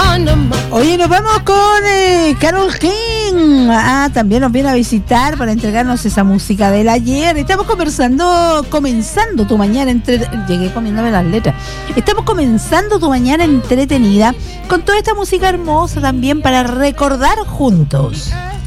Oye, nos vamos con Karol King. También nos viene a visitar para entregarnos esa música del ayer. Estamos comenzando tu mañana llegué comiéndome las letras. Estamos comenzando tu mañana entretenida con toda esta música hermosa también para recordar juntos.